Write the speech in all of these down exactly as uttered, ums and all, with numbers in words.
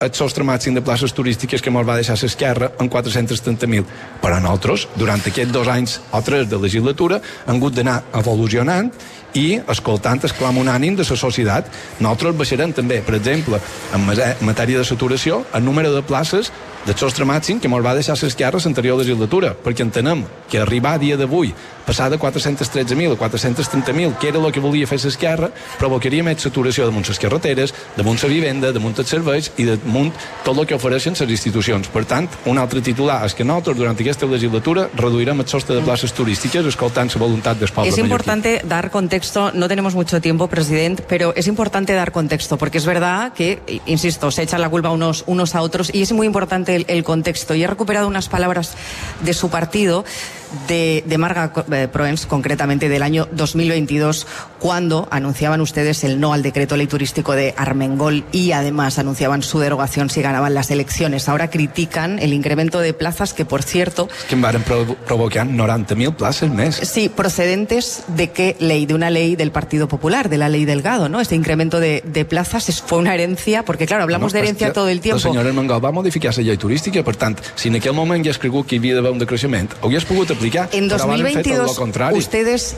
el sostre màxim de places turístiques que ens va deixar l'esquerra en quatre-cents trenta mil. Però nosaltres, durant aquests dos anys o tres de legislatura, hem hagut d'anar evolucionant i escoltant el clam unànim de la societat. Nosaltres baixarem també, per exemple, en matèria de saturació, el número de places del sostre màxim que ens va deixar l'esquerra a l'anterior legislatura, perquè entenem que arribar a dia d'avui, passar de quatre-cents tretze mil a quatre-cents trenta mil, que era el que volia fer l'esquerra, provocaria més saturació damunt les carreteres, damunt la vivenda, damunt els serveis i damunt tot el que ofereixen les institucions. Per tant, un altre titular és que nosaltres, durant aquesta legislatura, reduirem el sostre de places turístiques escoltant la voluntat del poble mallorquí. Es importante dar contexto, no tenemos mucho tiempo, presidente, pero es importante dar contexto, porque es verdad que, insisto, se echan la culpa unos, unos a otros y es muy importante el, el contexto. Y he recuperado unas palabras de su partido, de, de Marga Proens, concretamente del año dos mil veintidós, cuando anunciaban ustedes el no al decreto ley turístico de Armengol y además anunciaban su derogación si ganaban las elecciones. Ahora critican el incremento de plazas que, por cierto... Que van provo provocar noventa mil plazas mes. Sí, procedentes de qué ley, de una ley del Partido Popular, de la ley Delgado, ¿no? Este incremento de, de plazas es, fue una herencia, porque claro, hablamos no, de herencia todo el tiempo. El senyor Armengol va modificar la llei turística, per tant, si en aquell moment ja has cregut que hi havia d'haver un decreixement, hauries pogut aplicar, en dos mil veintidós, ustedes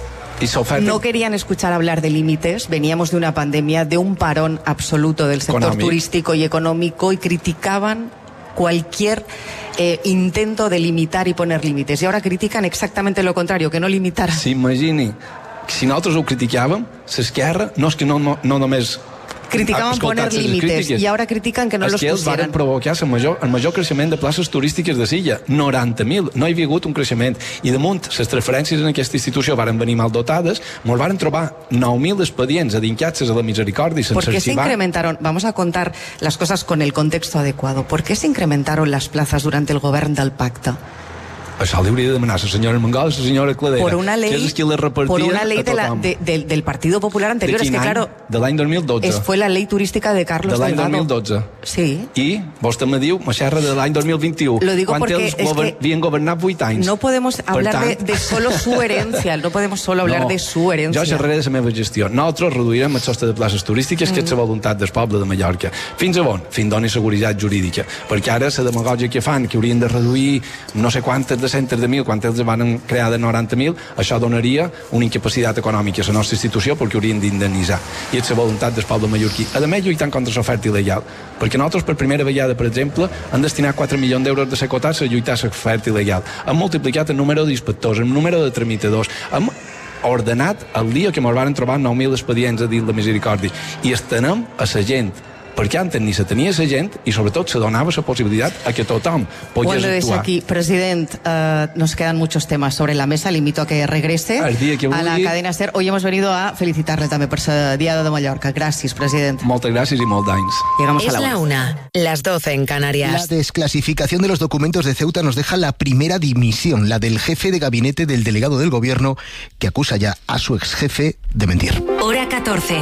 no querían escuchar hablar de límites, veníamos de una pandemia, de un parón absoluto del sector económico, turístico y económico, y criticaban cualquier eh, intento de limitar y poner límites. Y ahora critican exactamente lo contrario, que no limitaran. S'imagini, si nosaltres ho criticàvem, l'esquerra no és que no, no, no només... Criticaban poner límites y ahora critican que no los pusieran. És que ells van provocar el major, el major creixement de places turístiques de Silla, noranta mil. No hi havia hagut un creixement. I damunt, les transferències en aquesta institució van venir mal dotades, ens van trobar nou mil expedients adinquats a la misericòrdia sense arxivar. ¿Por qué se incrementaron? Vamos a contar las cosas con el contexto adecuado. ¿Por qué se incrementaron las plazas durante el govern del pacte? Això li hauria de demanar la senyora Armengol i la senyora Cladera, por una ley, que és qui la repartia por una ley de la, de, de, del Partido Popular anterior. De es que any? claro, de l'any dos mil dotze. Es, fue la ley turística de Carlos Delgado. De l'any Delgado. dos mil dotze. Sí. I vostè me diu, me xerra de l'any dos mil vint-i-u. Lo digo quan porque ells es govern, que havien governat vuit anys. no podemos hablar tant, de, de solo su herencia, no podemos solo hablar no, de su herencia. Jo xerraré de la meva gestió. Nosaltres reduirem el sostre de places turístiques, mm. que és la voluntat del poble de Mallorca. Fins a on? Fins doni seguretat jurídica. Perquè ara la demagògia que fan, que haurien de reduir no sé quantes de centres de mil, quan ells van crear de noranta mil, això donaria una incapacitat econòmica a la nostra institució perquè haurien d'indemnitzar. I és la voluntat del poble mallorquí. A més, lluitant contra l'oferta il·legal. Perquè nosaltres, per primera vegada, per exemple, hem destinat quatre milions d'euros de secotats a lluitar l'oferta il·legal. Hem multiplicat el número d'inspectors, el número de tramitadors, hem ordenat el dia que ens van trobar nou mil expedients a dins la misericòrdia. I estenem a la gent, perquè antes ni se tenia la gent i sobretot se donava la possibilitat a que tothom pogués bueno, actuar. Aquí, President, uh, nos quedan muchos temas sobre la mesa, le invito a que regrese que a la cadena SER. Hoy hemos venido a felicitarle también por el Día de Mallorca. Gracias, President. Moltes gràcies i molt d'anys. Llegamos es a la, la una, las doce en Canarias. La desclasificación de los documentos de Ceuta nos deja la primera dimisión, la del jefe de gabinete del delegado del gobierno, que acusa ya a su ex jefe de mentir. Hora catorce.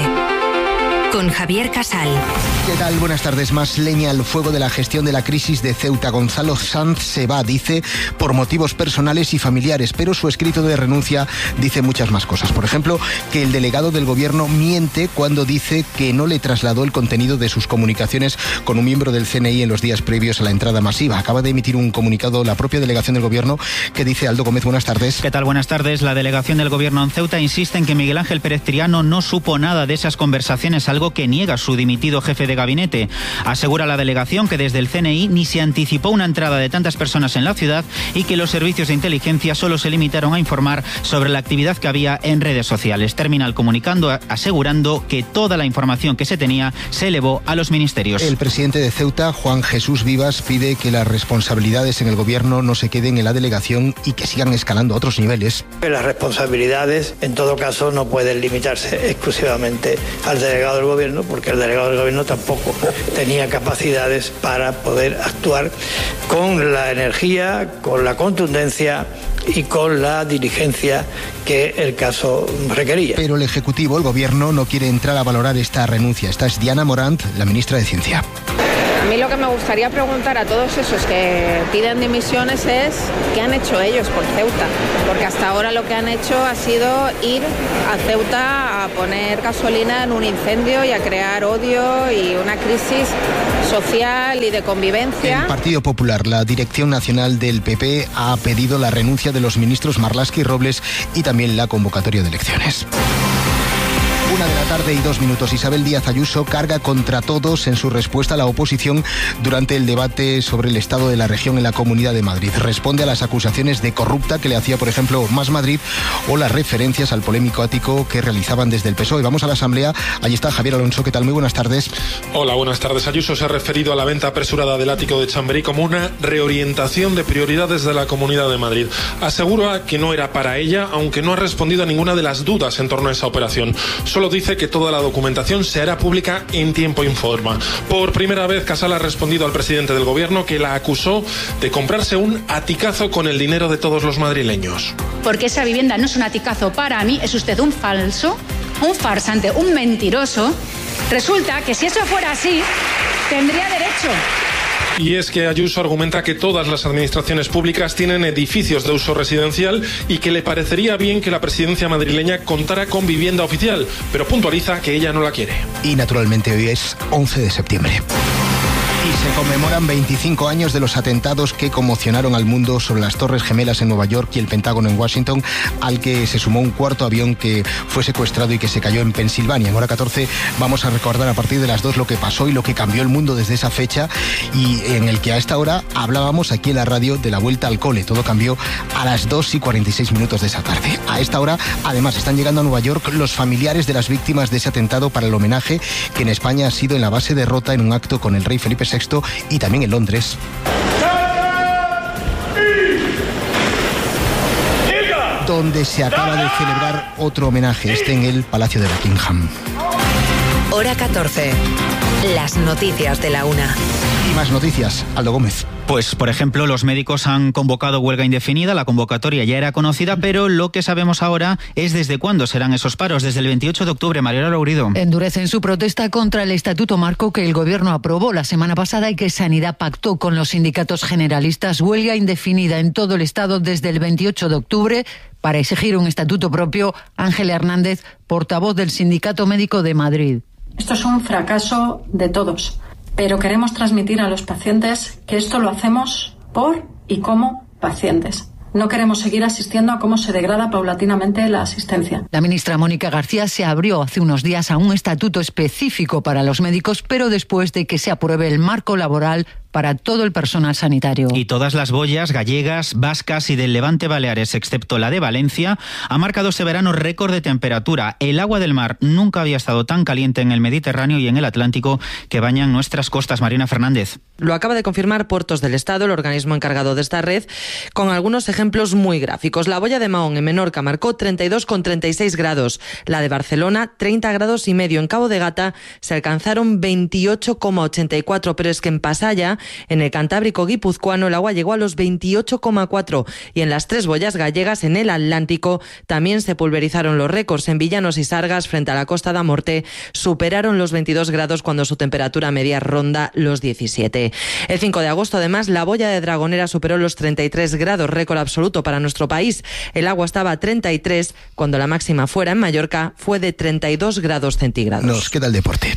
Con Javier Casal. ¿Qué tal? Buenas tardes. Más leña al fuego de la gestión de la crisis de Ceuta. Gonzalo Sanz se va, dice, por motivos personales y familiares, pero su escrito de renuncia dice muchas más cosas. Por ejemplo, que el delegado del gobierno miente cuando dice que no le trasladó el contenido de sus comunicaciones con un miembro del C N I en los días previos a la entrada masiva. Acaba de emitir un comunicado la propia delegación del gobierno que dice Aldo Gómez. Buenas tardes. ¿Qué tal? Buenas tardes. La delegación del gobierno en Ceuta insiste en que Miguel Ángel Pérez Triano no supo nada de esas conversaciones, algo que niega su dimitido jefe de gabinete. Asegura la delegación que desde el C N I ni se anticipó una entrada de tantas personas en la ciudad y que los servicios de inteligencia solo se limitaron a informar sobre la actividad que había en redes sociales. Termina el comunicando asegurando que toda la información que se tenía se elevó a los ministerios. El presidente de Ceuta, Juan Jesús Vivas, pide que las responsabilidades en el gobierno no se queden en la delegación y que sigan escalando a otros niveles. Las responsabilidades, en todo caso, no pueden limitarse exclusivamente al delegado del gobierno, porque el delegado del gobierno tampoco tenía capacidades para poder actuar con la energía, con la contundencia y con la diligencia que el caso requería. Pero el Ejecutivo, el Gobierno, no quiere entrar a valorar esta renuncia. Esta es Diana Morant, la ministra de Ciencia. mí lo que me gustaría preguntar a todos esos que piden dimisiones es ¿qué han hecho ellos por Ceuta? Porque hasta ahora lo que han hecho ha sido ir a Ceuta a poner gasolina en un incendio y a crear odio y una crisis social y de convivencia. El Partido Popular, la dirección nacional del P P, ha pedido la renuncia de los ministros Marlaska y Robles y también la convocatoria de elecciones. Una de la tarde y dos minutos. Isabel Díaz Ayuso carga contra todos en su respuesta a la oposición durante el debate sobre el estado de la región en la Comunidad de Madrid. Responde a las acusaciones de corrupta que le hacía, por ejemplo, Más Madrid o las referencias al polémico ático que realizaban desde el P S O E. Vamos a la Asamblea. Allí está Javier Alonso. ¿Qué tal? Muy buenas tardes. Hola, buenas tardes. Ayuso se ha referido a la venta apresurada del ático de Chamberí como una reorientación de prioridades de la Comunidad de Madrid. Asegura que no era para ella, aunque no ha respondido a ninguna de las dudas en torno a esa operación. Solo dice que toda la documentación se hará pública en tiempo y forma. Por primera vez, Casal ha respondido al presidente del gobierno que la acusó de comprarse un aticazo con el dinero de todos los madrileños. Porque esa vivienda no es un aticazo para mí, es usted un falso, un farsante, un mentiroso. Resulta que si eso fuera así, tendría derecho. Y es que Ayuso argumenta que todas las administraciones públicas tienen edificios de uso residencial y que le parecería bien que la presidencia madrileña contara con vivienda oficial, pero puntualiza que ella no la quiere. Y naturalmente hoy es once de septiembre. Y se conmemoran veinticinco años de los atentados que conmocionaron al mundo sobre las Torres Gemelas en Nueva York y el Pentágono en Washington, al que se sumó un cuarto avión que fue secuestrado y que se cayó en Pensilvania. En hora catorce vamos a recordar a partir de las dos lo que pasó y lo que cambió el mundo desde esa fecha, y en el que a esta hora hablábamos aquí en la radio de la vuelta al cole. Todo cambió a las dos y cuarenta y seis minutos de esa tarde. A esta hora, además, están llegando a Nueva York los familiares de las víctimas de ese atentado para el homenaje que en España ha sido en la base de Rota en un acto con el rey Felipe sexto y también en Londres. Donde se acaba de celebrar otro homenaje, este en el Palacio de Buckingham. Hora catorce. Las noticias de la una. Y más noticias, Aldo Gómez. Pues, por ejemplo, los médicos han convocado huelga indefinida. La convocatoria ya era conocida, pero lo que sabemos ahora es desde cuándo serán esos paros. Desde el veintiocho de octubre, Mariela Laurido. Endurecen su protesta contra el Estatuto Marco que el Gobierno aprobó la semana pasada y que Sanidad pactó con los sindicatos generalistas. Huelga indefinida en todo el Estado desde el veintiocho de octubre para exigir un estatuto propio. Ángela Hernández, portavoz del Sindicato Médico de Madrid. Esto es un fracaso de todos. Pero queremos transmitir a los pacientes que esto lo hacemos por y como pacientes. No queremos seguir asistiendo a cómo se degrada paulatinamente la asistencia. La ministra Mónica García se abrió hace unos días a un estatuto específico para los médicos, pero después de que se apruebe el marco laboral para todo el personal sanitario. Y todas las boyas gallegas, vascas y del Levante Baleares, excepto la de Valencia, ha marcado este verano récord de temperatura. El agua del mar nunca había estado tan caliente en el Mediterráneo y en el Atlántico que bañan nuestras costas. Marina Fernández. Lo acaba de confirmar Puertos del Estado, el organismo encargado de esta red, con algunos ejemplos muy gráficos. La boya de Mahón en Menorca marcó treinta y dos coma treinta y seis grados. La de Barcelona, treinta grados y medio. En Cabo de Gata se alcanzaron veintiocho coma ochenta y cuatro, pero es que en Pasaya, en el Cantábrico guipuzcoano, el agua llegó a los veintiocho coma cuatro y en las tres boyas gallegas, en el Atlántico, también se pulverizaron los récords. En Villanos y Sargas, frente a la Costa da Morte, superaron los veintidós grados cuando su temperatura media ronda los diecisiete. El cinco de agosto, además, la boya de Dragonera superó los treinta y tres grados, récord absoluto para nuestro país. El agua estaba a treinta y tres, cuando la máxima fuera en Mallorca fue de treinta y dos grados centígrados. Nos queda el deporte.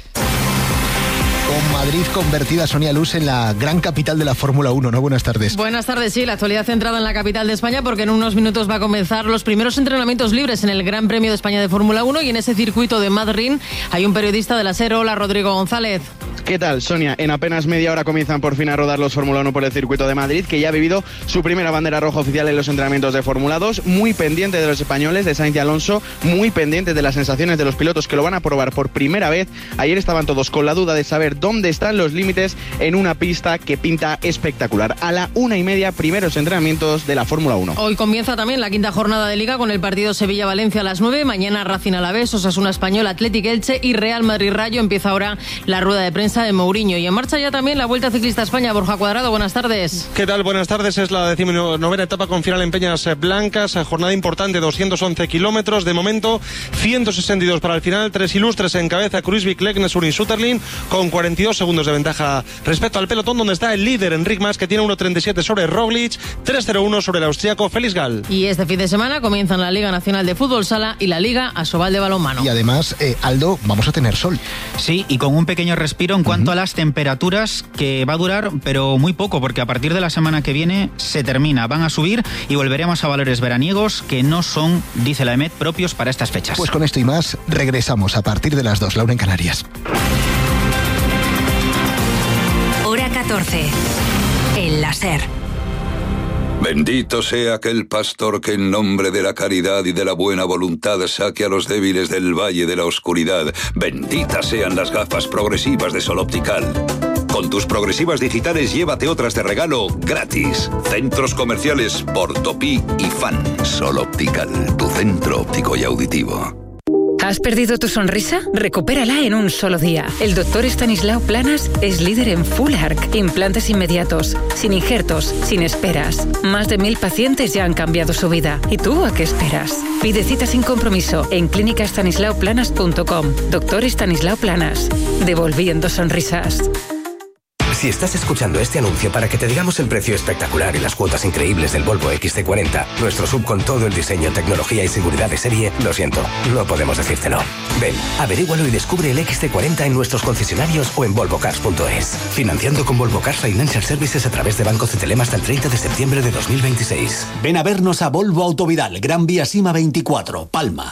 Con Madrid convertida, Sonia Luz, en la gran capital de la Fórmula uno, ¿no? Buenas tardes. Buenas tardes, sí, la actualidad centrada en la capital de España, porque en unos minutos va a comenzar los primeros entrenamientos libres en el Gran Premio de España de Fórmula uno, y en ese circuito de Madrid hay un periodista de la SER. Hola, Rodrigo González. ¿Qué tal, Sonia? En apenas media hora comienzan por fin a rodar los Fórmula uno por el circuito de Madrid, que ya ha vivido su primera bandera roja oficial en los entrenamientos de Fórmula dos, muy pendiente de los españoles, de Sainz y Alonso, muy pendiente de las sensaciones de los pilotos que lo van a probar por primera vez. Ayer estaban todos con la duda de saber dónde están los límites en una pista que pinta espectacular. A la una y media, primeros entrenamientos de la Fórmula uno. Hoy comienza también la quinta jornada de Liga con el partido Sevilla-Valencia a las nueve, mañana Racing Alavés, Osasuna Español, Athletic Elche y Real Madrid Rayo. Empieza ahora la rueda de prensa de Mourinho. Y en marcha ya también la Vuelta Ciclista a España. Borja Cuadrado, buenas tardes. ¿Qué tal? Buenas tardes. Es la decimonovena etapa con final en Peñas Blancas. Jornada importante, doscientos once kilómetros. De momento, ciento sesenta y dos para el final. Tres ilustres en cabeza: Kruijswijk, Leknes, Urin, Sutterlin, con cuarenta veintidós segundos de ventaja respecto al pelotón, donde está el líder Enric Mas, que tiene uno treinta y siete sobre Roglic, tres cero uno sobre el austriaco Félix Gall. Y este fin de semana comienzan la Liga Nacional de Fútbol Sala y la Liga Asobal de Balonmano. Y además, eh, Aldo, vamos a tener sol. Sí, y con un pequeño respiro en cuanto uh-huh. a las temperaturas, que va a durar, pero muy poco, porque a partir de la semana que viene se termina, van a subir y volveremos a valores veraniegos que no son, dice la E M E T, propios para estas fechas. Pues con esto y más, regresamos a partir de las dos, Laura en Canarias. Hora catorce. El láser. Bendito sea aquel pastor que en nombre de la caridad y de la buena voluntad saque a los débiles del valle de la oscuridad. Benditas sean las gafas progresivas de Sol Optical. Con tus progresivas digitales llévate otras de regalo gratis. Centros comerciales Portopí y Fan. Sol Optical, tu centro óptico y auditivo. ¿Has perdido tu sonrisa? Recupérala en un solo día. El doctor Estanislao Planas es líder en Full Arc, implantes inmediatos, sin injertos, sin esperas. Más de mil pacientes ya han cambiado su vida. ¿Y tú a qué esperas? Pide cita sin compromiso en clínica estanislao planas punto com. Doctor Estanislao Planas, devolviendo sonrisas. Si estás escuchando este anuncio para que te digamos el precio espectacular y las cuotas increíbles del Volvo equis ce cuarenta, nuestro sub con todo el diseño, tecnología y seguridad de serie, lo siento, no podemos decírtelo. Ven, averígualo y descubre el equis ce cuarenta en nuestros concesionarios o en volvo cars punto es. Financiando con Volvo Cars Financial Services a través de Banco Cetelem hasta el treinta de septiembre de dos mil veintiséis. Ven a vernos a Volvo Autovidal, Gran Vía Sima veinticuatro, Palma.